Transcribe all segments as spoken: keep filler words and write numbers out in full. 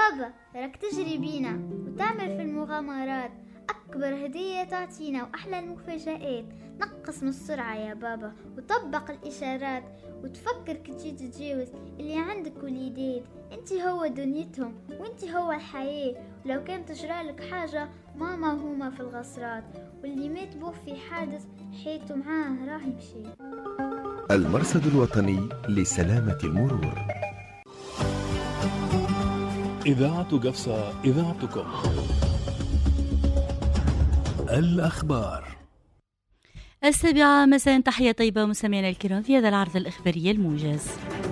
بابا راك تجري بينا وتعمل في المغامرات، أكبر هدية تعطينا وأحلى المفاجآت. نقص من السرعة يا بابا وطبق الإشارات، وتفكر كي تتجاوز اللي عندك وليدات. انت هو دنيتهم وانت هو الحياة، ولو كان تجرالك حاجة ماما وهما في الغصرات، واللي مات بوه في حادث حيته معاه راه يمشي. المرصد الوطني لسلامة المرور. إذاعة قفصة، إذاعتكم. الأخبار السابعة مساء، تحية طيبة مستمعينا الكرام في هذا العرض الإخباري الموجز.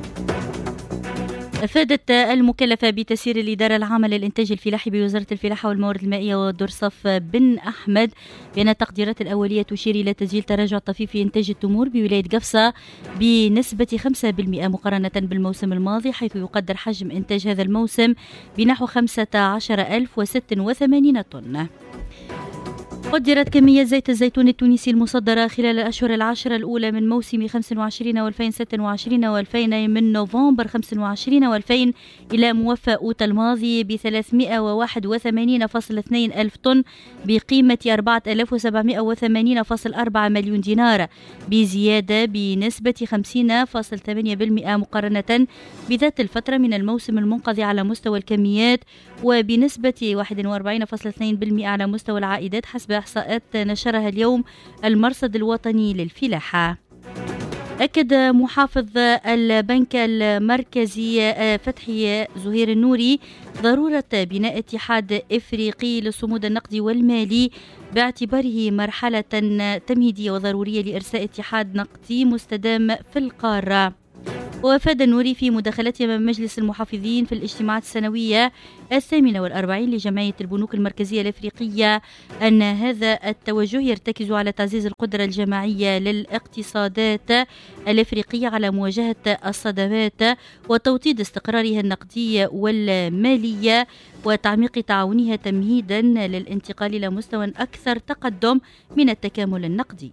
أفادت المكلفة بتسيير الإدارة العامة للإنتاج الفلاحي بوزارة الفلاحة والموارد المائية والدرصف بن أحمد بأن التقديرات الأولية تشير إلى تسجيل تراجع طفيف في إنتاج التمور بولاية قفصة بنسبة خمسة بالمئة مقارنة بالموسم الماضي، حيث يقدر حجم إنتاج هذا الموسم بنحو خمسة عشر ألف وستة وثمانين طن. قدرت كمية زيت الزيتون التونسي المصدرة خلال الأشهر العشرة الأولى من موسم خمسة وعشرين وألفين وستة وعشرين وألفين من نوفمبر خمسة وعشرين وألفين إلى موفى أوت الماضي ب ثلاثمئة وواحد وثمانين فاصلة اثنين ألف طن بقيمة أربعة آلاف وسبعمئة وثمانين فاصلة أربعة مليون دينار، بزيادة بنسبة خمسين فاصلة ثمانية بالمئة مقارنة بذات الفترة من الموسم المنقضي على مستوى الكميات، وبنسبة واحد وأربعين فاصلة اثنين بالمئة على مستوى العائدات حسب إحصاءات نشرها اليوم المرصد الوطني للفلاحة. أكد محافظ البنك المركزي فتحي زهير النوري ضرورة بناء اتحاد إفريقي للصمود النقدي والمالي باعتباره مرحلة تمهيدية وضرورية لإرساء اتحاد نقدي مستدام في القارة. وأفاد النوري في مداخلته أمام مجلس المحافظين في الاجتماعات السنوية الثامنة والأربعين لجمعية البنوك المركزية الأفريقية أن هذا التوجه يرتكز على تعزيز القدرة الجماعية للاقتصادات الأفريقية على مواجهة الصدمات وتوطيد استقرارها النقدي والمالية وتعميق تعاونها تمهيدا للانتقال إلى مستوى أكثر تقدم من التكامل النقدي.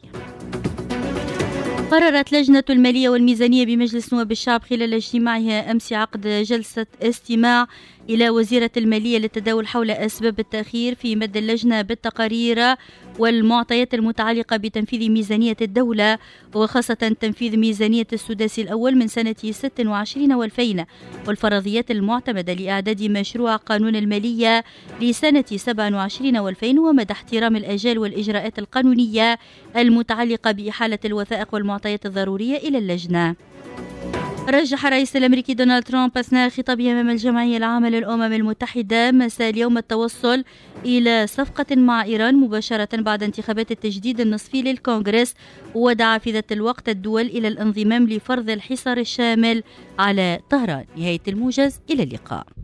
قررت لجنة المالية والميزانية بمجلس نواب الشعب خلال اجتماعها أمس عقد جلسة استماع إلى وزيرة المالية للتداول حول أسباب التأخير في مد اللجنة بالتقارير والمعطيات المتعلقة بتنفيذ ميزانية الدولة، وخاصة تنفيذ ميزانية السداسي الأول من سنة ستة وعشرين والفين، والفرضيات المعتمدة لإعداد مشروع قانون المالية لسنة سبعة وعشرين والفين، ومدى احترام الآجال والإجراءات القانونية المتعلقة بإحالة الوثائق والمعطيات الضرورية إلى اللجنة. رجح الرئيس الأمريكي دونالد ترامب أثناء خطابه أمام الجمعية العامة للأمم المتحدة مساء اليوم التوصل إلى صفقة مع إيران مباشرة بعد انتخابات التجديد النصفي للكونغرس، ودعا في ذات الوقت الدول إلى الانضمام لفرض الحصار الشامل على طهران. نهاية الموجز، إلى اللقاء.